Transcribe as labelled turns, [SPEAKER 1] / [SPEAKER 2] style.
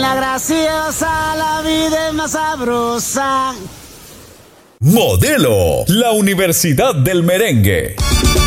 [SPEAKER 1] la graciosa, la vida es más sabrosa.
[SPEAKER 2] Modelo, la Universidad del Merengue.